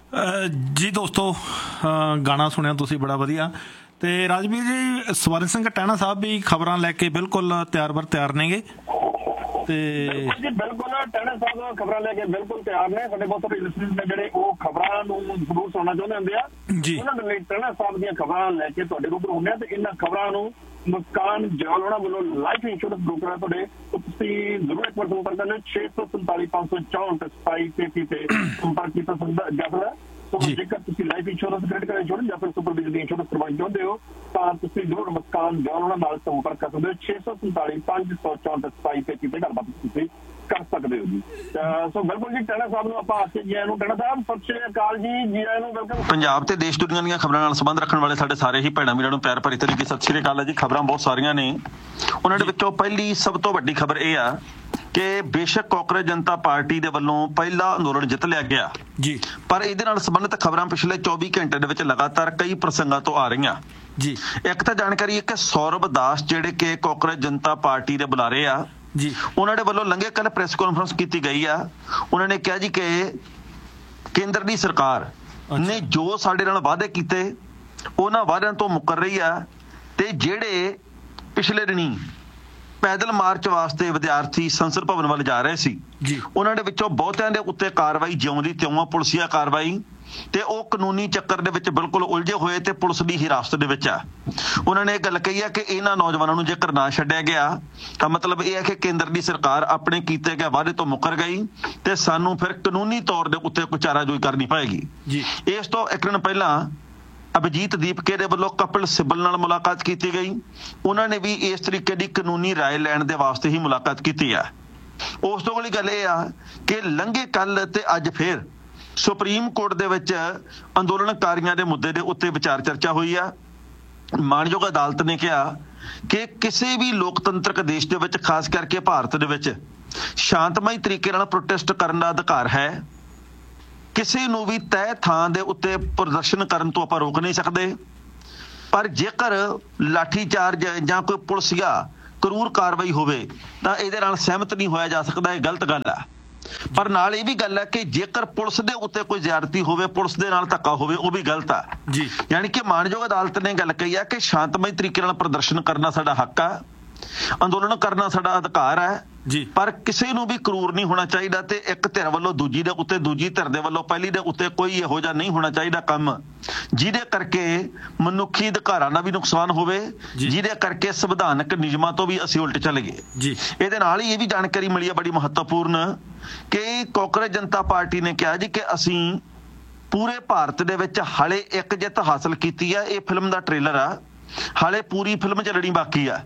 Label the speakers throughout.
Speaker 1: ਜੀ ਦੋਸਤੋ, ਗਾਣਾ ਸੁਣਿਆ ਤੁਸੀਂ ਬੜਾ ਵਧੀਆ। ਤੇ ਰਾਜਵੀਰ ਜੀ, ਸਵਾਰੀ ਸਿੰਘ ਟਹਿਣਾ ਸਾਹਿਬ ਵੀ ਖਬਰਾਂ ਲੈ ਕੇ ਬਿਲਕੁਲ ਤਿਆਰ ਬਰ ਤਿਆਰ ਨੇਗੇ। ਤੇ
Speaker 2: ਜੀ ਬਿਲਕੁਲ ਟਹਿਣਾ ਸਾਹਿਬ ਖਬਰਾਂ ਲੈ ਕੇ ਬਿਲਕੁਲ ਤਿਆਰ ਨੇ। ਸਾਡੇ ਬਹੁਤ ਸਾਰੇ ਲਿਸਨਰਸ ਨੇ ਜਿਹੜੇ ਉਹ ਖਬਰਾਂ ਨੂੰ ਜ਼ਰੂਰ ਸੁਣਨਾ ਚਾਹੁੰਦੇ ਹੁੰਦੇ ਆ
Speaker 1: ਜੀ।
Speaker 2: ਉਹਨਾਂ ਦੇ ਲਈ ਟਹਿਣਾ ਸਾਹਿਬ ਦੀਆਂ ਖਬਰਾਂ ਲੈ ਕੇ ਤੁਹਾਡੇ ਰੂਬਰੂ ਹੁੰਦੇ ਆ। ਤੇ ਇਹਨਾਂ ਖਬਰਾਂ ਨੂੰ ਮੁਸਕਾਨ ਜਵਾਲ ਵੱਲੋਂ ਲਾਈਫ ਇੰਸ਼ੋਰੈਂਸ ਬ੍ਰੋਕਰ ਹੈ ਤੁਹਾਡੇ, ਤੁਸੀਂ ਜ਼ਰੂਰ ਇੱਕ ਵਾਰ ਸੰਪਰਕ ਕਰ ਲਿਓ। 647 564 2733 ਤੇ ਸੰਪਰਕ ਕੀਤਾ ਜਾ ਸਕਦਾ। ਸੋ ਜੇਕਰ ਤੁਸੀਂ life insurance, credit card insurance ਜਾਂ ਫਿਰ ਸੁਪਰ ਬਿਜਲੀ ਇੰਸ਼ੋਰੈਂਸ ਕਰਵਾਉਣਾ ਚਾਹੁੰਦੇ ਹੋ ਤਾਂ ਤੁਸੀਂ ਜ਼ਰੂਰ ਮੁਸਕਾਨ ਜਵਾਲ ਨਾਲ ਸੰਪਰਕ ਕਰ ਸਕਦੇ ਹੋ। 647 564 2733 ਤੇ ਗੱਲਬਾਤ ਤੁਸੀਂ ਕਰ ਸਕਦੇ ਹੋ ਜੀ। ਸੋ ਬਿਲਕੁਲ ਜੀ, ਟਹਿਣਾ ਸਾਹਿਬ ਨੂੰ ਆਪਾਂ ਆਖੇ ਜੀ ਆਇਆਂ ਨੂੰ। ਟਹਿਣਾ ਸਾਹਿਬ ਸਤਿ ਸ਼੍ਰੀ ਅਕਾਲ ਜੀ, ਜੀ ਆਇਆਂ ਨੂੰ, ਵੈਲਕਮ।
Speaker 3: ਪੰਜਾਬ ਤੇ ਦੇਸ਼ ਦੁਨੀਆ ਦੀਆਂ ਖਬਰਾਂ ਨਾਲ ਸੰਬੰਧ ਰੱਖਣ ਵਾਲੇ ਸਾਡੇ ਸਾਰੇ ਹੀ ਭੈਣਾਂ ਵੀਰਾਂ ਨੂੰ ਪਿਆਰ ਭਰੀ ਤਰੀਕੇ ਸਤਿ ਸ਼੍ਰੀ ਅਕਾਲ ਹੈ ਜੀ। ਖਬਰਾਂ ਬਹੁਤ ਸਾਰੀਆਂ ਨੇ, ਉਹਨਾਂ ਦੇ ਵਿੱਚੋਂ ਪਹਿਲੀ ਸਭ ਤੋਂ ਵੱਡੀ ਖਬਰ ਇਹ ਆ ਕਿ ਬੇਸ਼ੱਕ ਕਾਂਗਰਸ ਜਨਤਾ ਪਾਰਟੀ ਦੇ ਵੱਲੋਂ ਪਹਿਲਾ ਅੰਦੋਲਨ ਜਿੱਤ ਲਿਆ ਗਿਆ
Speaker 1: ਜੀ,
Speaker 3: ਪਰ ਇਹਦੇ ਨਾਲ ਸੰਬੰਧਿਤ ਖਬਰਾਂ ਪਿਛਲੇ 24 ਘੰਟੇ ਦੇ ਵਿੱਚ ਲਗਾਤਾਰ ਕਈ ਪ੍ਰਸੰਗਾਂ ਤੋਂ ਆ ਰਹੀਆਂ
Speaker 1: ਜੀ।
Speaker 3: ਇੱਕ ਤਾਂ ਜਾਣਕਾਰੀ ਹੈ ਕਿ ਸੌਰਵ ਦਾਸ ਜਿਹੜੇ ਕਿ ਕਾਂਗਰਸ ਜਨਤਾ ਪਾਰਟੀ ਦੇ ਬੁਲਾਰੇ ਆ
Speaker 1: ਜੀ,
Speaker 3: ਉਹਨਾਂ ਦੇ ਵੱਲੋਂ ਲੰਘੇ ਕੱਲ ਪ੍ਰੈਸ ਕਾਨਫਰੰਸ ਕੀਤੀ ਗਈ ਆ। ਉਹਨਾਂ ਨੇ ਕਿਹਾ ਜੀ ਕਿ ਕੇਂਦਰ ਦੀ ਸਰਕਾਰ ਨੇ ਜੋ ਸਾਡੇ ਨਾਲ ਵਾਅਦੇ ਕੀਤੇ ਉਹਨਾਂ ਵਾਅਦਿਆਂ ਤੋਂ ਮੁੱਕਰ ਰਹੀ ਆ ਤੇ ਜਿਹੜੇ ਪਿਛਲੇ ਦਿਨੀ ਪੈਦਲ ਮਾਰਚ ਵਾਸਤੇ ਵਿਦਿਆਰਥੀ ਸੰਸਦ ਭਵਨ ਵੱਲ ਜਾ ਰਹੇ ਸੀ
Speaker 1: ਜੀ,
Speaker 3: ਉਹਨਾਂ ਦੇ ਵਿੱਚੋਂ ਬਹੁਤਿਆਂ ਦੇ ਉੱਤੇ ਕਾਰਵਾਈ ਜਿਉਂ ਦੀ ਤਿਉਂ ਪੁਲਿਸੀਆ ਕਾਰਵਾਈ ਤੇ ਉਹ ਕਾਨੂੰਨੀ ਚੱਕਰ ਦੇ ਵਿੱਚ ਬਿਲਕੁਲ ਉਲਝੇ ਹੋਏ ਤੇ ਪੁਲਿਸ ਦੀ ਹਿਰਾਸਤ ਦੇ ਵਿੱਚ ਆ। ਉਹਨਾਂ ਨੇ ਇਹ ਗੱਲ ਕਹੀ ਹੈ ਕਿ ਇਹਨਾਂ ਨੌਜਵਾਨਾਂ ਨੂੰ ਜੇਕਰ ਨਾ ਛੱਡਿਆ ਗਿਆ ਤਾਂ ਮਤਲਬ ਇਹ ਹੈ ਕਿ ਕੇਂਦਰ ਦੀ ਸਰਕਾਰ ਆਪਣੇ ਕੀਤੇ ਗਏ ਵਾਅਦੇ ਤੋਂ ਮੁੱਕਰ ਗਈ ਤੇ ਸਾਨੂੰ ਫਿਰ ਕਾਨੂੰਨੀ ਤੌਰ ਦੇ ਉੱਤੇ ਕੋਈ ਚਾਰਾਜੋਈ ਕਰਨੀ ਪਏਗੀ
Speaker 1: ਜੀ।
Speaker 3: ਇਸ ਤੋਂ ਇੱਕ ਦਿਨ ਪਹਿਲਾਂ ਅਭਿਜੀਤ ਦੀਪਕੇ ਦੇ ਵੱਲੋਂ ਕਪਿਲ ਸਿੱਬਲ ਨਾਲ ਮੁਲਾਕਾਤ ਕੀਤੀ ਗਈ। ਉਹਨਾਂ ਨੇ ਵੀ ਇਸ ਤਰੀਕੇ ਦੀ ਕਾਨੂੰਨੀ ਰਾਏ ਲੈਣ ਦੇ ਵਾਸਤੇ ਹੀ ਮੁਲਾਕਾਤ ਕੀਤੀ ਆ। ਉਸ ਤੋਂ ਅਗਲੀ ਗੱਲ ਇਹ ਆ ਕਿ ਲੰਘੇ ਕੱਲ ਤੇ ਅੱਜ ਫਿਰ ਸੁਪਰੀਮ ਕੋਰਟ ਦੇ ਵਿੱਚ ਅੰਦੋਲਨਕਾਰੀਆਂ ਦੇ ਮੁੱਦੇ ਦੇ ਉੱਤੇ ਵਿਚਾਰ ਚਰਚਾ ਹੋਈ ਆ। ਮਾਣਯੋਗ ਅਦਾਲਤ ਨੇ ਕਿਹਾ ਕਿ ਕਿਸੇ ਵੀ ਲੋਕਤੰਤਰਕ ਦੇਸ਼ ਦੇ ਵਿੱਚ, ਖਾਸ ਕਰਕੇ ਭਾਰਤ ਦੇ ਵਿੱਚ, ਸ਼ਾਂਤਮਈ ਤਰੀਕੇ ਨਾਲ ਪ੍ਰੋਟੈਸਟ ਕਰਨ ਦਾ ਅਧਿਕਾਰ ਹੈ। ਕਿਸੇ ਨੂੰ ਵੀ ਤੈਅ ਥਾਂ ਦੇ ਉੱਤੇ ਪ੍ਰਦਰਸ਼ਨ ਕਰਨ ਤੋਂ ਆਪਾਂ ਰੋਕ ਨਹੀਂ ਸਕਦੇ, ਪਰ ਜੇਕਰ ਲਾਠੀਚਾਰਜ ਜਾਂ ਕੋਈ ਪੁਲਿਸੀਆ ਕਰੂਰ ਕਾਰਵਾਈ ਹੋਵੇ ਤਾਂ ਇਹਦੇ ਨਾਲ ਸਹਿਮਤ ਨਹੀਂ ਹੋਇਆ ਜਾ ਸਕਦਾ। ਇਹ ਗਲਤ ਗੱਲ ਆ। ਪਰ ਨਾਲ ਇਹ ਵੀ ਗੱਲ ਹੈ ਕਿ ਜੇਕਰ ਪੁਲਿਸ ਦੇ ਉੱਤੇ ਕੋਈ ਜ਼ਿਆਦਤੀ ਹੋਵੇ, ਪੁਲਿਸ ਦੇ ਨਾਲ ਧੱਕਾ ਹੋਵੇ, ਉਹ ਵੀ ਗਲਤ ਆ ਜੀ। ਯਾਨੀ ਕਿ ਮਾਣਯੋਗ ਅਦਾਲਤ ਨੇ ਗੱਲ ਕਹੀ ਆ ਕਿ ਸ਼ਾਂਤਮਈ ਤਰੀਕੇ ਨਾਲ ਪ੍ਰਦਰਸ਼ਨ ਕਰਨਾ ਸਾਡਾ ਹੱਕ ਆ, ਅੰਦੋਲਨ ਕਰਨਾ ਸਾਡਾ ਅਧਿਕਾਰ ਹੈ ਜੀ, ਪਰ ਕਿਸੇ ਨੂੰ ਵੀ ਕਰੂਰ ਨਹੀਂ ਹੋਣਾ ਚਾਹੀਦਾ ਤੇ ਇੱਕ ਧਿਰ ਵੱਲੋਂ ਦੂਜੀ ਦੇ ਉੱਤੇ, ਦੂਜੀ ਧਿਰ ਦੇ ਵੱਲੋਂ ਪਹਿਲੀ ਦੇ ਉੱਤੇ ਕੋਈ ਇਹੋ ਜਿਹਾ ਨਹੀਂ ਹੋਣਾ ਚਾਹੀਦਾ ਕੰਮ ਜਿਹਦੇ ਕਰਕੇ ਮਨੁੱਖੀ ਅਧਿਕਾਰਾਂ ਦਾ ਵੀ ਨੁਕਸਾਨ ਹੋਵੇ, ਜਿਹਦੇ ਕਰਕੇ ਸੰਵਿਧਾਨਕ ਨਿਯਮਾਂ ਤੋਂ ਵੀ ਅਸੀਂ ਉਲਟ ਚੱਲ ਗਏ ਜੀ। ਇਹਦੇ ਨਾਲ ਹੀ ਇਹ ਵੀ ਜਾਣਕਾਰੀ ਮਿਲੀ ਹੈ ਬੜੀ ਮਹੱਤਵਪੂਰਨ ਕਿ ਕਾਂਗਰਸ ਜਨਤਾ ਪਾਰਟੀ ਨੇ ਕਿਹਾ ਜੀ ਕਿ ਅਸੀਂ ਪੂਰੇ ਭਾਰਤ ਦੇ ਵਿੱਚ ਹਾਲੇ ਇੱਕ ਜਿੱਤ ਹਾਸਲ ਕੀਤੀ ਆ। ਇਹ ਫਿਲਮ ਦਾ ਟ੍ਰੇਲਰ ਆ, ਹਾਲੇ ਪੂਰੀ ਫਿਲਮ ਚੱਲਣੀ ਬਾਕੀ ਆ।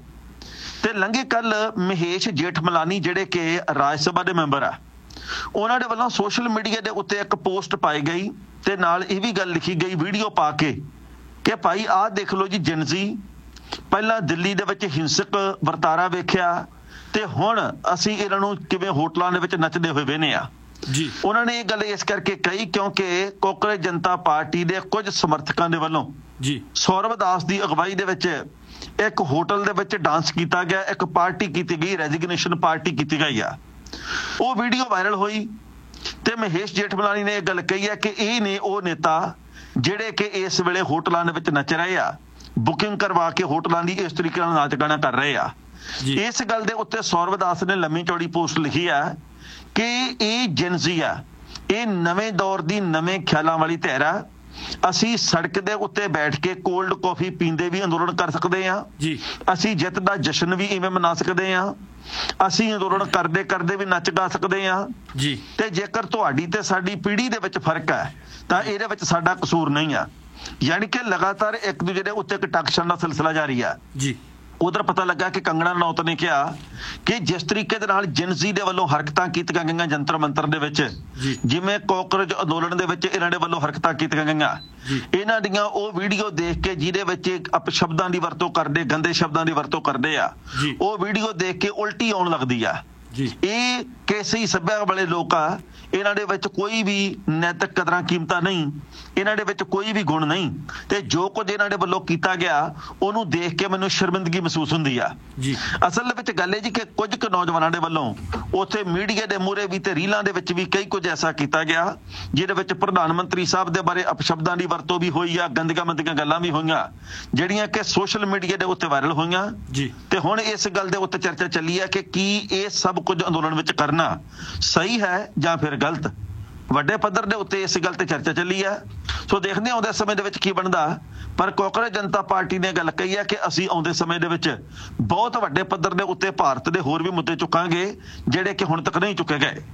Speaker 3: ਤੇ ਲੰਘੇ ਕੱਲ ਮਹੇਸ਼ ਜੇਠਮਲਾਨੀ ਜਿਹੜੇ ਕਿ ਰਾਜ ਸਭਾ ਦੇ ਮੈਂਬਰ ਆ, ਉਹਨਾਂ ਦੇ ਵੱਲੋਂ ਸੋਸ਼ਲ ਮੀਡੀਆ ਦੇ ਉੱਤੇ ਇੱਕ ਪੋਸਟ ਪਾਈ ਗਈ ਤੇ ਨਾਲ ਇਹ ਵੀ ਗੱਲ ਲਿਖੀ ਗਈ ਵੀਡੀਓ ਪਾ ਕੇ ਕਿ ਭਾਈ ਆਹ ਦੇਖ ਲਓ ਜੀ, ਜਿਨਸੀ ਪਹਿਲਾਂ ਦਿੱਲੀ ਦੇ ਵਿੱਚ ਹਿੰਸਕ ਵਰਤਾਰਾ ਵੇਖਿਆ ਤੇ ਹੁਣ ਅਸੀਂ ਇਹਨਾਂ ਨੂੰ ਕਿਵੇਂ ਹੋਟਲਾਂ ਦੇ ਵਿੱਚ ਨੱਚਦੇ ਹੋਏ ਵੇਖਦੇ ਆ ਜੀ। ਉਹਨਾਂ ਨੇ ਇਹ ਗੱਲ ਇਸ ਕਰਕੇ ਕਹੀ ਕਿਉਂਕਿ ਕਾਂਗਰਸ ਜਨਤਾ ਪਾਰਟੀ ਦੇ ਕੁਝ ਸਮਰਥਕਾਂ ਦੇ ਵੱਲੋਂ ਜੀ ਸੌਰਵ ਦਾਸ ਦੀ ਅਗਵਾਈ ਦੇ ਵਿੱਚ ਇੱਕ ਹੋਟਲ ਦੇ ਵਿੱਚ ਡਾਂਸ ਕੀਤਾ ਗਿਆ, ਇੱਕ ਪਾਰਟੀ ਕੀਤੀ ਗਈ, ਰੈਜ਼ਿਗਨੇਸ਼ਨ ਪਾਰਟੀ ਕੀਤੀ ਗਈ ਆ। ਉਹ ਵੀਡੀਓ ਵਾਇਰਲ ਹੋਈ ਤੇ ਮਹੇਸ਼ ਜੇਠਮਲਾਨੀ ਨੇ ਇਹ ਗੱਲ ਕਹੀ ਹੈ ਕਿ ਇਹ ਨੇ ਉਹ ਨੇਤਾ ਜਿਹੜੇ ਕਿ ਇਸ ਵੇਲੇ ਹੋਟਲਾਂ ਦੇ ਵਿੱਚ ਨੱਚ ਰਹੇ ਆ, ਬੁਕਿੰਗ ਕਰਵਾ ਕੇ ਹੋਟਲਾਂ ਦੀ ਇਸ ਤਰੀਕੇ ਨਾਲ ਨਾਚ ਗਾਣਾ ਕਰ ਰਹੇ ਆ। ਇਸ ਗੱਲ ਦੇ ਉੱਤੇ ਸੌਰਵ ਦਾਸ ਨੇ ਲੰਮੀ ਚੌੜੀ ਪੋਸਟ ਲਿਖੀ ਆ ਕਿ ਇਹ ਜਿਨਸੀ ਆ, ਇਹ ਨਵੇਂ ਦੌਰ ਦੀ ਨਵੇਂ ਖਿਆਲਾਂ ਵਾਲੀ ਧਿਰ ਆ। ਅਸੀਂ ਸੜਕ ਦੇ ਉੱਤੇ ਬੈਠ ਕੇ ਕੋਲਡ ਕਾਫੀ ਪੀਂਦੇ ਵੀ ਅੰਦੋਲਨ ਕਰ ਸਕਦੇ ਹਾਂ ਜੀ, ਅਸੀਂ ਜਿੱਤ ਦਾ ਜਸ਼ਨ ਵੀ ਇਵੇਂ ਮਨਾ ਸਕਦੇ ਹਾਂ, ਅਸੀਂ ਅੰਦੋਲਨ ਕਰਦੇ ਕਰਦੇ ਵੀ ਨੱਚ ਗਾ ਸਕਦੇ ਹਾਂ ਜੀ। ਤੇ ਜੇਕਰ ਤੁਹਾਡੀ ਤੇ ਸਾਡੀ ਪੀੜ੍ਹੀ ਦੇ ਵਿੱਚ ਫਰਕ ਹੈ ਤਾਂ ਇਹਦੇ ਵਿੱਚ ਸਾਡਾ ਕਸੂਰ ਨਹੀਂ ਆ। ਯਾਨੀ ਕਿ ਲਗਾਤਾਰ ਇੱਕ ਦੂਜੇ ਦੇ ਉੱਤੇ ਕਟਾਕਸ਼ਾਂ ਦਾ ਸਿਲਸਿਲਾ ਜਾਰੀ ਆ ਜੀ। ਉਧਰ ਪਤਾ ਲੱਗਾ ਕਿ ਕੰਗਣਾ ਰਣੌਤ ਨੇ ਕਿਹਾ ਕਿ ਜਿਸ ਤਰੀਕੇ ਦੇ ਨਾਲ ਜਿਨਸੀ ਦੇ ਵੱਲੋਂ ਹਰਕਤਾਂ ਕੀਤੀਆਂ ਗਈਆਂ ਜੰਤਰ ਮੰਤਰ ਦੇ ਵਿੱਚ, ਜਿਵੇਂ ਕਾਂਗਰਸ ਅੰਦੋਲਨ ਦੇ ਵਿੱਚ ਇਹਨਾਂ ਦੇ ਵੱਲੋਂ ਹਰਕਤਾਂ ਕੀਤੀਆਂ ਗਈਆਂ, ਇਹਨਾਂ ਦੀਆਂ ਉਹ ਵੀਡੀਓ ਦੇਖ ਕੇ ਜਿਹਦੇ ਵਿੱਚ ਅਪਸ਼ਬਦਾਂ ਦੀ ਵਰਤੋਂ ਕਰਦੇ, ਗੰਦੇ ਸ਼ਬਦਾਂ ਦੀ ਵਰਤੋਂ ਕਰਦੇ ਆ, ਉਹ ਵੀਡੀਓ ਦੇਖ ਕੇ ਉਲਟੀ ਆਉਣ ਲੱਗਦੀ ਆ
Speaker 1: ਜੀ
Speaker 3: ਇਹ ਕੇਸੀ ਸੱਭਿਆ ਵਾਲੇ ਲੋਕ ਆ, ਇਹਨਾਂ ਦੇ ਵਿੱਚ ਕੋਈ ਵੀ ਨੈਤਿਕ ਕਦਰਾਂ ਕੀਮਤਾਂ ਨਹੀਂ, ਇਹਨਾਂ ਦੇ ਵਿੱਚ ਕੋਈ ਵੀ ਗੁਣ ਨਹੀਂ, ਤੇ ਜੋ ਕੁਝ ਇਹਨਾਂ ਦੇ ਵੱਲੋਂ ਕੀਤਾ ਗਿਆ ਉਹਨੂੰ ਦੇਖ ਕੇ ਮੈਨੂੰ ਸ਼ਰਮਿੰਦਗੀ ਮਹਿਸੂਸ ਹੁੰਦੀ ਆ
Speaker 1: ਜੀ।
Speaker 3: ਅਸਲ ਵਿੱਚ ਗੱਲ ਇਹ ਜੀ ਕਿ ਕੁਝ ਕੁ ਨੌਜਵਾਨਾਂ ਦੇ ਵੱਲੋਂ ਉੱਥੇ ਮੀਡੀਆ ਦੇ ਮੂਹਰੇ ਵੀ ਤੇ ਰੀਲਾਂ ਦੇ ਵਿੱਚ ਵੀ ਕਈ ਕੁਝ ਐਸਾ ਕੀਤਾ ਗਿਆ ਜਿਹਦੇ ਵਿੱਚ ਪ੍ਰਧਾਨ ਮੰਤਰੀ ਸਾਹਿਬ ਦੇ ਬਾਰੇ ਅਪਸ਼ਬਦਾਂ ਦੀ ਵਰਤੋਂ ਵੀ ਹੋਈ ਆ, ਗੰਦੀਆਂ ਮੰਦੀਆਂ ਗੱਲਾਂ ਵੀ ਹੋਈਆਂ ਜਿਹੜੀਆਂ ਕਿ ਸੋਸ਼ਲ ਮੀਡੀਆ ਦੇ ਉੱਤੇ ਵਾਇਰਲ ਹੋਈਆਂ
Speaker 1: ਜੀ।
Speaker 3: ਤੇ ਹੁਣ ਇਸ ਗੱਲ ਦੇ ਉੱਤੇ ਚਰਚਾ ਚੱਲੀ ਹੈ ਕਿ ਕੀ ਇਹ ਸਭ ਕੁਝ ਅੰਦੋਲਨ ਵਿੱਚ ਕਰਨਾ ਸਹੀ ਹੈ ਜਾਂ ਫਿਰ ਗਲਤ। ਵੱਡੇ ਪੱਧਰ ਦੇ ਉੱਤੇ ਇਸ ਗੱਲ ਤੇ ਚਰਚਾ ਚੱਲੀ ਹੈ, ਸੋ ਦੇਖਦੇ ਹਾਂ ਆਉਂਦੇ ਸਮੇਂ ਦੇ ਵਿੱਚ ਕੀ ਬਣਦਾ। ਪਰ ਕਾਂਗਰਸ ਜਨਤਾ ਪਾਰਟੀ ਨੇ ਗੱਲ ਕਹੀ ਹੈ ਕਿ ਅਸੀਂ ਆਉਂਦੇ ਸਮੇਂ ਦੇ ਵਿੱਚ ਬਹੁਤ ਵੱਡੇ ਪੱਧਰ ਦੇ ਉੱਤੇ ਭਾਰਤ ਦੇ ਹੋਰ ਵੀ ਮੁੱਦੇ ਚੁੱਕਾਂਗੇ ਜਿਹੜੇ ਕਿ ਹੁਣ ਤੱਕ ਨਹੀਂ ਚੁੱਕੇ ਗਏ।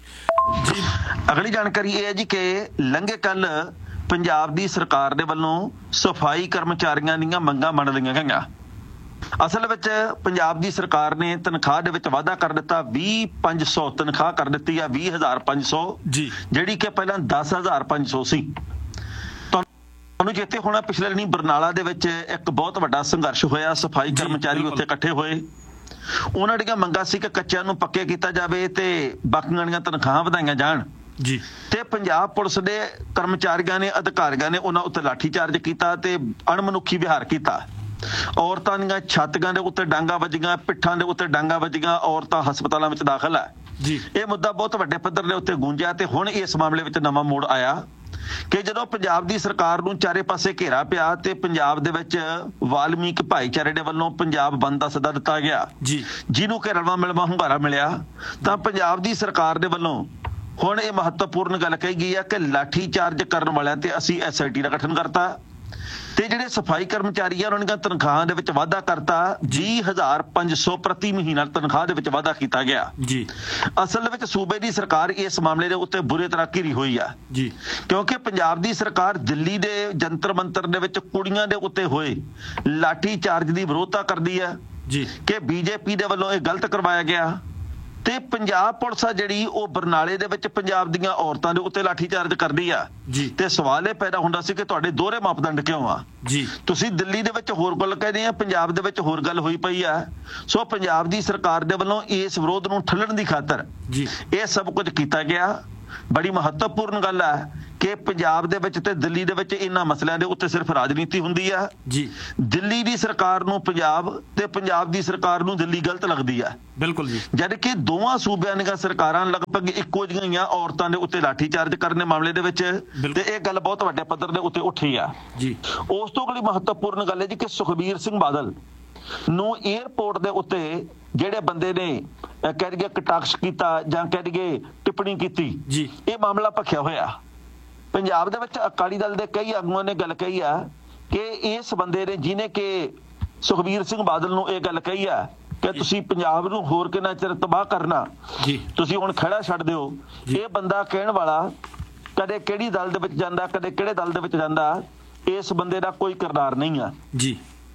Speaker 3: ਅਗਲੀ ਜਾਣਕਾਰੀ ਇਹ ਹੈ ਜੀ ਕਿ ਲੰਘੇ ਕੱਲ ਪੰਜਾਬ ਦੀ ਸਰਕਾਰ ਦੇ ਵੱਲੋਂ ਸਫਾਈ ਕਰਮਚਾਰੀਆਂ ਦੀਆਂ ਮੰਗਾਂ ਮੰਨ ਲਈਆਂ ਗਈਆਂ। ਅਸਲ ਵਿੱਚ ਪੰਜਾਬ ਦੀ ਸਰਕਾਰ ਨੇ ਤਨਖਾਹ ਦੇ ਵਿੱਚ ਵਾਧਾ ਕਰ ਦਿੱਤਾ, 20,500 ਤਨਖਾਹ ਕਰ ਦਿੱਤੀ ਆ, 20,500
Speaker 1: ਜੀ,
Speaker 3: ਜਿਹੜੀ ਕਿ ਪਹਿਲਾਂ 10,500 ਸੀ। ਤੁਹਾਨੂੰ ਚੇਤੇ ਹੋਣਾ ਪਿਛਲੇ ਦਿਨੀ ਬਰਨਾਲਾ ਦੇ ਵਿੱਚ ਇੱਕ ਬਹੁਤ ਵੱਡਾ ਸੰਘਰਸ਼ ਹੋਇਆ, ਸਫਾਈ ਕਰਮਚਾਰੀ ਉੱਥੇ ਇਕੱਠੇ ਹੋਏ, ਉਹਨਾਂ ਦੀਆਂ ਮੰਗਾਂ ਸੀ ਕਿ ਕੱਚਿਆਂ ਨੂੰ ਪੱਕੇ ਕੀਤਾ ਜਾਵੇ ਤੇ ਬਾਕੀਆਂ ਦੀਆਂ ਤਨਖਾਹਾਂ ਵਧਾਈਆਂ ਜਾਣ
Speaker 1: ਜੀ।
Speaker 3: ਤੇ ਪੰਜਾਬ ਪੁਲਿਸ ਦੇ ਕਰਮਚਾਰੀਆਂ ਨੇ, ਅਧਿਕਾਰੀਆਂ ਨੇ ਉਹਨਾਂ ਉੱਤੇ ਲਾਠੀਚਾਰਜ ਕੀਤਾ ਤੇ ਅਣਮਨੁੱਖੀ ਵਿਹਾਰ ਕੀਤਾ। ਔਰਤਾਂ ਦੀਆਂ ਛਾਤੀਆਂ ਦੇ ਉੱਤੇ ਡਾਂਗਾ ਵੱਜੀਆਂ, ਪਿੱਠਾਂ ਦੇ ਉੱਤੇ ਡਾਂਗਾ ਵੱਜੀਆਂ, ਔਰਤਾਂ ਹਸਪਤਾਲਾਂ ਵਿੱਚ ਦਾਖਲ ਹੈ
Speaker 1: ਜੀ।
Speaker 3: ਇਹ ਮੁੱਦਾ ਬਹੁਤ ਵੱਡੇ ਪੱਧਰ ਦੇ ਉੱਤੇ ਗੂੰਜਿਆ ਤੇ ਹੁਣ ਇਸ ਮਾਮਲੇ ਵਿੱਚ ਨਵਾਂ ਮੋੜ ਆਇਆ ਕਿ ਜਦੋਂ ਪੰਜਾਬ ਦੀ ਸਰਕਾਰ ਨੂੰ ਚਾਰੇ ਪਾਸੇ ਘੇਰਾ ਪਿਆ ਤੇ ਪੰਜਾਬ ਦੇ ਵਿੱਚ ਵਾਲਮੀਕ ਭਾਈਚਾਰੇ ਦੇ ਵੱਲੋਂ ਪੰਜਾਬ ਬੰਦ ਦਾ ਸੱਦਾ ਦਿੱਤਾ ਗਿਆ
Speaker 1: ਜੀ,
Speaker 3: ਜਿਹਨੂੰ ਕਿ ਰਲਵਾਂ ਮਿਲਵਾਂ ਹੁੰਗਾਰਾ ਮਿਲਿਆ, ਤਾਂ ਪੰਜਾਬ ਦੀ ਸਰਕਾਰ ਦੇ ਵੱਲੋਂ ਹੁਣ ਇਹ ਮਹੱਤਵਪੂਰਨ ਗੱਲ ਕਹੀ ਗਈ ਹੈ ਕਿ ਲਾਠੀ ਚਾਰਜ ਕਰਨ ਵਾਲਿਆਂ ਤੇ ਅਸੀਂ SIT ਦਾ ਗਠਨ ਕਰਤਾ ਤੇ ਜਿਹੜੇ ਸਫਾਈ ਕਰਮਚਾਰੀ ਆ ਉਹਨਾਂ ਦੀਆਂ ਤਨਖਾਹਾਂ ਦੇ ਵਿੱਚ ਵਾਧਾ ਕਰਤਾ, 20,500 ਪ੍ਰਤੀ ਮਹੀਨਾ ਤਨਖਾਹ ਦੇ ਵਿੱਚ ਵਾਧਾ ਕੀਤਾ ਗਿਆ
Speaker 1: ਜੀ।
Speaker 3: ਅਸਲ ਵਿੱਚ ਸੂਬੇ ਦੀ ਸਰਕਾਰ ਇਸ ਮਾਮਲੇ ਦੇ ਉੱਤੇ ਬੁਰੀ ਤਰ੍ਹਾਂ ਘਿਰੀ ਹੋਈ ਆ
Speaker 1: ਜੀ,
Speaker 3: ਕਿਉਂਕਿ ਪੰਜਾਬ ਦੀ ਸਰਕਾਰ ਦਿੱਲੀ ਦੇ ਜੰਤਰ ਮੰਤਰ ਦੇ ਵਿੱਚ ਕੁੜੀਆਂ ਦੇ ਉੱਤੇ ਹੋਏ ਲਾਠੀ ਚਾਰਜ ਦੀ ਵਿਰੋਧਤਾ ਕਰਦੀ ਹੈ
Speaker 1: ਜੀ,
Speaker 3: ਕਿ BJP ਦੇ ਵੱਲੋਂ ਇਹ ਗਲਤ ਕਰਵਾਇਆ ਗਿਆ ਤੇ ਪੰਜਾਬ ਪੁਲਿਸ ਆ ਜਿਹੜੀ ਉਹ ਬਰਨਾਲੇ ਦੇ ਵਿੱਚ ਪੰਜਾਬ ਦੀਆਂ ਔਰਤਾਂ ਦੇ ਉੱਤੇ ਲਾਠੀਚਾਰਜ ਕਰਦੀ ਆ
Speaker 1: ਜੀ।
Speaker 3: ਤੇ ਸਵਾਲ ਇਹ ਪੈਦਾ ਹੁੰਦਾ ਸੀ ਕਿ ਤੁਹਾਡੇ ਦੋਹਰੇ ਮਾਪਦੰਡ ਕਿਉਂ ਆ
Speaker 1: ਜੀ।
Speaker 3: ਤੁਸੀਂ ਦਿੱਲੀ ਦੇ ਵਿੱਚ ਹੋਰ ਗੱਲ ਕਹਿੰਦੇ ਆ, ਪੰਜਾਬ ਦੇ ਵਿੱਚ ਹੋਰ ਗੱਲ ਹੋਈ ਪਈ ਆ। ਸੋ ਪੰਜਾਬ ਦੀ ਸਰਕਾਰ ਦੇ ਵੱਲੋਂ ਇਸ ਵਿਰੋਧ ਨੂੰ ਠੱਲਣ ਦੀ ਖਾਤਰ
Speaker 1: ਜੀ
Speaker 3: ਇਹ ਸਭ ਕੁਝ ਕੀਤਾ ਗਿਆ। ਬੜੀ ਮਹੱਤਵਪੂਰਨ ਗੱਲ ਹੈ ਕਿ ਪੰਜਾਬ ਦੇ ਵਿੱਚ ਤੇ ਦਿੱਲੀ ਦੇ ਵਿੱਚ ਇਹਨਾਂ ਮਸਲਿਆਂ ਦੇ ਉੱਤੇ ਸਿਰਫ ਰਾਜਨੀਤੀ ਹੁੰਦੀ ਆ
Speaker 1: ਜੀ।
Speaker 3: ਦਿੱਲੀ ਦੀ ਸਰਕਾਰ ਨੂੰ ਪੰਜਾਬ ਤੇ ਪੰਜਾਬ ਦੀ ਸਰਕਾਰ ਨੂੰ ਦਿੱਲੀ ਗਲਤ ਲੱਗਦੀ ਆ।
Speaker 1: ਬਿਲਕੁਲ ਜੀ।
Speaker 3: ਜਦ ਕਿ ਦੋਵਾਂ ਸੂਬਿਆਂ ਦੀਆਂ ਸਰਕਾਰਾਂ ਲਗਭਗ ਇੱਕੋ ਜਿਹੀਆਂ ਔਰਤਾਂ ਦੇ ਉੱਤੇ ਲਾਠੀਚਾਰਜ ਕਰਨ ਦੇ ਮਾਮਲੇ ਦੇ ਵਿੱਚ ਤੇ ਇਹ ਗੱਲ ਬਹੁਤ ਵੱਡੇ ਪੱਧਰ ਦੇ ਉੱਤੇ ਉੱਠੀ ਆ
Speaker 1: ਜੀ।
Speaker 3: ਉਸ ਤੋਂ ਅਗਲੀ ਮਹੱਤਵਪੂਰਨ ਗੱਲ ਹੈ ਜੀ ਕਿ ਸੁਖਬੀਰ ਸਿੰਘ ਬਾਦਲ ਨੂੰ 에ਅਰਪੋਰਟ ਦੇ ਉੱਤੇ ਜਿਹੜੇ ਬੰਦੇ ਨੇ ਕਹਿ ਦਈਏ ਕਟਾਕਸ਼ ਕੀਤਾ ਜਾਂ ਕਹਿ ਦਈਏ ਟਿੱਪਣੀ ਕੀਤੀ
Speaker 1: ਜੀ,
Speaker 3: ਇਹ ਮਾਮਲਾ ਭਖਿਆ ਹੋਇਆ। ਪੰਜਾਬ ਦੇ ਵਿੱਚ ਅਕਾਲੀ ਦਲ ਦੇ ਕਈ ਆਗੂਆਂ ਨੇ ਗੱਲ ਕਹੀ ਆ ਕਿ ਇਸ ਬੰਦੇ ਨੇ ਜਿਹਨੇ ਕਿ ਸੁਖਬੀਰ ਸਿੰਘ ਬਾਦਲ ਨੂੰ ਇਹ ਗੱਲ ਕਹੀ ਆ ਕਿ ਤੁਸੀਂ ਪੰਜਾਬ ਨੂੰ ਹੋਰ ਕਿੰਨਾ ਚਿਰ ਤਬਾਹ ਕਰਨਾ
Speaker 1: ਜੀ,
Speaker 3: ਤੁਸੀਂ ਹੁਣ ਖੜਾ ਛੱਡ ਦਿਓ। ਇਹ ਬੰਦਾ ਕਹਿਣ ਵਾਲਾ ਕਦੇ ਕਿਹੜੀ ਦਲ ਦੇ ਵਿੱਚ ਜਾਂਦਾ, ਕਦੇ ਕਿਹੜੇ ਦਲ ਦੇ ਵਿੱਚ ਜਾਂਦਾ, ਇਸ ਬੰਦੇ ਦਾ ਕੋਈ ਕਿਰਦਾਰ ਨਹੀਂ ਆ
Speaker 1: ਜੀ।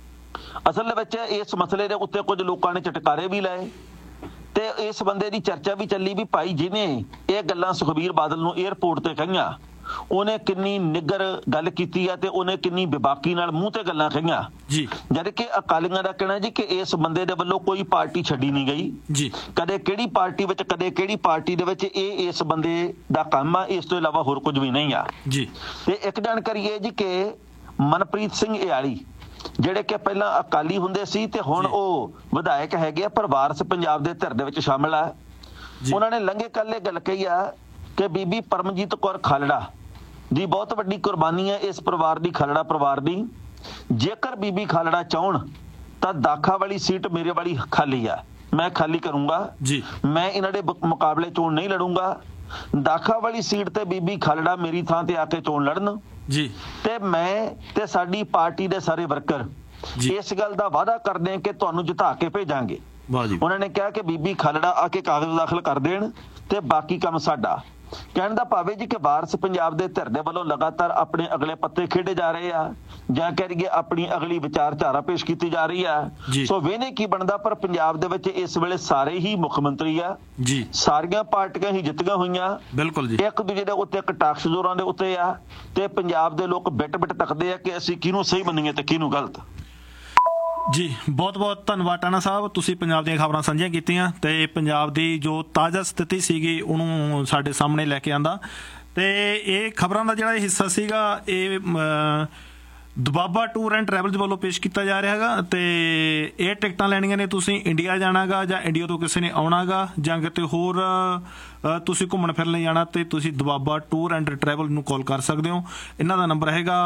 Speaker 3: ਅਸਲ ਵਿੱਚ ਇਸ ਮਸਲੇ ਦੇ ਉੱਤੇ ਕੁਝ ਲੋਕਾਂ ਨੇ ਝਟਕਾਰੇ ਵੀ ਲਏ ਤੇ ਇਸ ਬੰਦੇ ਦੀ ਚਰਚਾ ਵੀ ਚੱਲੀ ਵੀ ਭਾਈ ਜਿਹਨੇ ਇਹ ਗੱਲਾਂ ਸੁਖਬੀਰ ਬਾਦਲ ਨੂੰ 에ਅਰਪੋਰਟ ਤੇ ਕਹੀਆਂ ਉਹਨੇ ਕਿੰਨੀ ਨਿੱਗਰ ਗੱਲ ਕੀਤੀ ਆ ਤੇ ਉਹਨੇ ਕਿੰਨੀ ਬੇਬਾਕੀ ਨਾਲ ਮੂੰਹ ਤੇ ਗੱਲਾਂ ਕਹੀਆਂ
Speaker 1: ਜੀ।
Speaker 3: ਜਦ ਕਿ ਅਕਾਲੀਆਂ ਦਾ ਕਹਿਣਾ ਜੀ ਕਿ ਇਸ ਬੰਦੇ ਦੇ ਵੱਲੋਂ ਕੋਈ ਪਾਰਟੀ ਛੱਡੀ ਨਹੀਂ ਗਈ
Speaker 1: ਜੀ।
Speaker 3: ਕਦੇ ਕਿਹੜੀ ਪਾਰਟੀ ਵਿੱਚ ਕਦੇ ਕਿਹੜੀ ਪਾਰਟੀ ਦੇ ਵਿੱਚ, ਇਹ ਇਸ ਬੰਦੇ ਦਾ ਕੰਮ ਆ, ਇਸ ਤੋਂ ਇਲਾਵਾ ਹੋਰ ਕੁਝ ਵੀ ਨਹੀਂ ਆ
Speaker 1: ਜੀ।
Speaker 3: ਤੇ ਇੱਕ ਜਾਣਕਾਰੀ ਇਹ ਜੀ ਕਿ ਮਨਪ੍ਰੀਤ ਸਿੰਘ ਇਆਲੀ ਜਿਹੜੇ ਕਿ ਪਹਿਲਾਂ ਅਕਾਲੀ ਹੁੰਦੇ ਸੀ ਤੇ ਹੁਣ ਉਹ ਵਿਧਾਇਕ ਹੈਗੇ ਆ ਪਰ ਵਾਰਸ ਪੰਜਾਬ ਦੇ ਧਿਰ ਦੇ ਵਿੱਚ ਸ਼ਾਮਲ ਆ। ਉਹਨਾਂ ਨੇ ਲੰਘੇ ਕੱਲ ਇਹ ਗੱਲ ਕਹੀ ਆ ਕਿ ਬੀਬੀ ਪਰਮਜੀਤ ਕੌਰ ਖਾਲੜਾ ਦੀ ਬਹੁਤ ਵੱਡੀ ਕੁਰਬਾਨੀ ਹੈ ਇਸ ਪਰਿਵਾਰ ਦੀ, ਖਾਲੜਾ ਪਰਿਵਾਰ ਦੀ। ਜੇਕਰ ਬੀਬੀ ਖਾਲੜਾ ਚਾਹਣ ਤਾਂ ਦਾਖਾ ਵਾਲੀ ਸੀਟ ਮੇਰੇ ਵਾਲੀ ਖਾਲੀ ਆ, ਮੈਂ ਖਾਲੀ ਕਰੂੰਗਾ
Speaker 1: ਜੀ।
Speaker 3: ਮੈਂ ਇਹਨਾਂ ਦੇ ਮੁਕਾਬਲੇ ਚੋਣ ਨਹੀਂ ਲੜੂੰਗਾ। ਦਾਖਾ ਵਾਲੀ ਸੀਟ ਤੇ ਬੀਬੀ ਖਾਲੜਾ ਮੇਰੀ ਥਾਂ ਤੇ ਆ ਕੇ ਚੋਣ ਲੜਨ
Speaker 1: ਜੀ।
Speaker 3: ਤੇ ਮੈਂ ਤੇ ਸਾਡੀ ਪਾਰਟੀ ਦੇ ਸਾਰੇ ਵਰਕਰ ਇਸ ਗੱਲ ਦਾ ਵਾਅਦਾ ਕਰਦੇ ਹਾਂ ਕਿ ਤੁਹਾਨੂੰ ਜਿਤਾ ਕੇ ਭੇਜਾਂਗੇ।
Speaker 1: ਵਾਹ ਜੀ।
Speaker 3: ਉਹਨਾਂ ਨੇ ਕਿਹਾ ਕਿ ਬੀਬੀ ਖਾਲੜਾ ਆ ਕੇ ਕਾਗਜ਼ ਦਾਖਲ ਕਰ ਦੇਣ ਤੇ ਬਾਕੀ ਕੰਮ ਸਾਡਾ। ਕਹਿਣ ਦਾ ਭਾਵ ਹੈ ਜੀ ਕਿ ਵਾਰਸ ਪੰਜਾਬ ਦੇ ਧਿਰ ਦੇ ਵੱਲੋਂ ਲਗਾਤਾਰ ਆਪਣੇ ਅਗਲੇ ਪੱਤੇ ਖੇਡੇ ਜਾ ਰਹੇ ਆ ਜਾਂ ਕਹਿ ਲਈਏ ਆਪਣੀ ਅਗਲੀ ਵਿਚਾਰਧਾਰਾ ਪੇਸ਼ ਕੀਤੀ ਜਾ ਰਹੀ ਆ। ਸੋ ਵੇਨੇ ਕੀ ਬਣਦਾ, ਪਰ ਪੰਜਾਬ ਦੇ ਵਿੱਚ ਇਸ ਵੇਲੇ ਸਾਰੇ ਹੀ ਮੁੱਖ ਮੰਤਰੀ ਆ
Speaker 1: ਜੀ,
Speaker 3: ਸਾਰੀਆਂ ਪਾਰਟੀਆਂ ਹੀ ਜਿੱਤੀਆਂ ਹੋਈਆਂ।
Speaker 1: ਬਿਲਕੁਲ ਜੀ।
Speaker 3: ਇੱਕ ਦੂਜੇ ਦੇ ਉੱਤੇ ਕਟਾਕਸ਼ ਜ਼ੋਰਾਂ ਦੇ ਉੱਤੇ ਆ ਤੇ ਪੰਜਾਬ ਦੇ ਲੋਕ ਬਿਟ ਬਿਟ ਤੱਕਦੇ ਆ ਕਿ ਅਸੀਂ ਕਿਹਨੂੰ ਸਹੀ ਮੰਨੀਏ ਤੇ ਕਿਹਨੂੰ ਗਲਤ।
Speaker 1: ਜੀ ਬਹੁਤ ਬਹੁਤ ਧੰਨਵਾਦ ਟਾਣਾ ਸਾਹਿਬ, ਤੁਸੀਂ ਪੰਜਾਬ ਦੀਆਂ ਖਬਰਾਂ ਸਾਂਝੀਆਂ ਕੀਤੀਆਂ ਤੇ ਪੰਜਾਬ ਦੀ ਜੋ ਤਾਜ਼ਾ ਸਥਿਤੀ ਸੀਗੀ ਉਹਨੂੰ ਸਾਡੇ ਸਾਹਮਣੇ ਲੈ ਕੇ ਆਂਦਾ। ਤੇ ਇਹ ਖਬਰਾਂ ਦਾ ਜਿਹੜਾ ਇਹ ਹਿੱਸਾ ਸੀਗਾ ਇਹ ਦੁਬਾਬਾ ਟੂਰ ਐਂਡ ਟਰੈਵਲਸ ਵੱਲੋਂ ਪੇਸ਼ ਕੀਤਾ ਜਾ ਰਿਹਾ ਹੈਗਾ। ਤੇ ਇਹ ਟਿਕਟਾਂ ਲੈਣੀਆਂ ਨੇ, ਤੁਸੀਂ ਇੰਡੀਆ ਜਾਣਾਗਾ ਜਾਂ ਇੰਡੀਆ ਤੋਂ ਕਿਸੇ ਨੇ ਆਉਣਾਗਾ ਜਾਂ ਕਿਤੇ ਹੋਰ ਤੁਸੀਂ ਘੁੰਮਣ ਫਿਰਨ ਲਈ ਜਾਣਾ ਤੇ ਤੁਸੀਂ ਦੁਬਾਬਾ ਟੂਰ ਐਂਡ ਟਰੈਵਲ ਨੂੰ ਕਾਲ ਕਰ ਸਕਦੇ ਹੋ। ਇਹਨਾਂ ਦਾ ਨੰਬਰ ਹੈਗਾ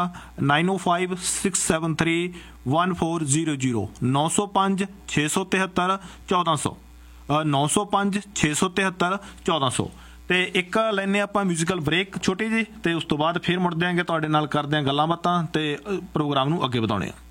Speaker 1: 9056731400 905-673-1400 905-673-1400। ਤੇ ਇੱਕ ਲੈਨੇ ਆਪਾਂ ਮਿਊਜ਼ੀਕਲ ਬ੍ਰੇਕ ਛੋਟੀ ਜੀ, ਤੇ ਉਸ ਤੋਂ ਬਾਅਦ ਫਿਰ ਮੁੜਦੇ ਆਂਗੇ ਤੁਹਾਡੇ ਨਾਲ, ਕਰਦੇ ਆਂ ਗੱਲਾਂ ਬਾਤਾਂ ਤੇ ਪ੍ਰੋਗਰਾਮ ਨੂੰ ਅੱਗੇ ਵਧਾਉਣੇ ਆ।